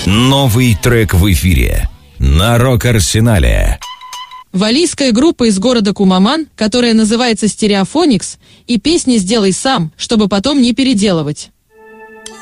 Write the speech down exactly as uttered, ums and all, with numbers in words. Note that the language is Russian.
Новый трек в эфире на Рок-Арсенале. Валлийская группа из города Кумаман, которая называется «Стереофоникс», и песни «Сделай сам», чтобы потом не переделывать.